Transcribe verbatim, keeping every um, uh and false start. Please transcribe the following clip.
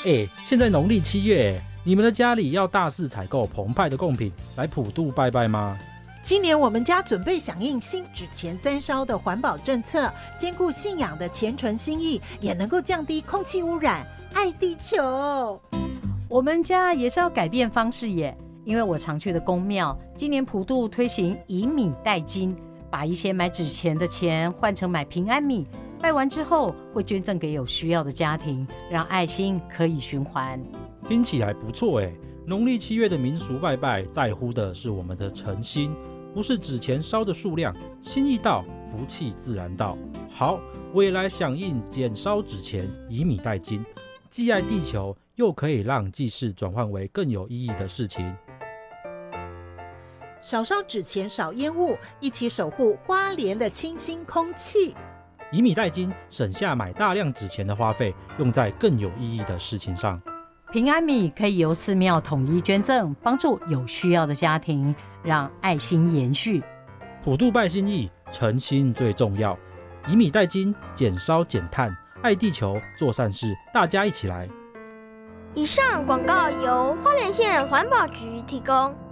哎，现在农历七月，你们的家里要大肆采购澎湃的贡品来普渡拜拜吗？ 今年我们家准备响应新纸钱三烧的环保政策，兼顾信仰的虔诚心意，也能够降低空气污染，爱地球。 我们家也是要改变方式耶，因为我常去的公庙今年普渡推行以米代金，把一些买纸钱的钱换成买平安米，拜完之后会捐赠给有需要的家庭，让爱心可以循环。 听起来不错耶。农历七月的民俗拜拜，在乎的是我们的诚心，不是纸钱烧的数量，心意到，福气自然到。好，我也来响应减烧纸钱，以米代金，既爱地球，又可以让祭祀转换为更有意义的事情。 少烧纸钱，少烟雾，一起守护花莲的清新空气。 以米代金，省下买大量纸钱的花费，用在更有意义的事情上。 平安米可以由寺庙统一捐赠，帮助有需要的家庭，让爱心延续。 普渡拜心意，诚心最重要。以米代金，减烧减碳，爱地球，做善事，大家一起来。 以上广告由花莲县环保局提供。